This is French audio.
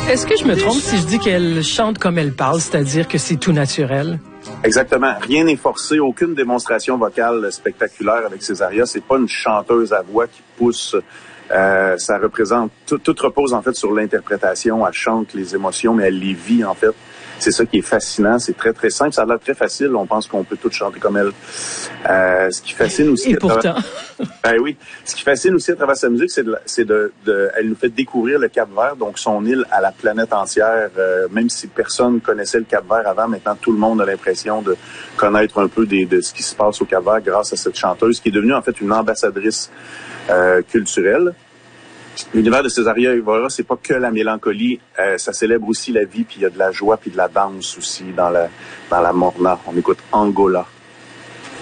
Est-ce que je me trompe si je dis qu'elle chante comme elle parle, c'est-à-dire que c'est tout naturel? Exactement. Rien n'est forcé, aucune démonstration vocale spectaculaire avec Césaria. C'est pas une chanteuse à voix qui pousse. Ça représente tout repose en fait sur l'interprétation. Elle chante les émotions, mais elle les vit en fait. C'est ça qui est fascinant. C'est très très simple. Ça a l'air très facile. On pense qu'on peut tout chanter comme elle. Ce qui fascine aussi. Et pourtant. Ben oui. Ce qui fascine aussi à travers sa musique, elle nous fait découvrir le Cap-Vert, donc son île à la planète entière. Même si personne connaissait le Cap-Vert avant, maintenant tout le monde a l'impression de connaître un peu de ce qui se passe au Cap-Vert grâce à cette chanteuse qui est devenue en fait une ambassadrice culturelle. L'univers de Césaria Évora, c'est pas que la mélancolie, ça célèbre aussi la vie, puis il y a de la joie, puis de la danse aussi dans la Morna. On écoute Angola.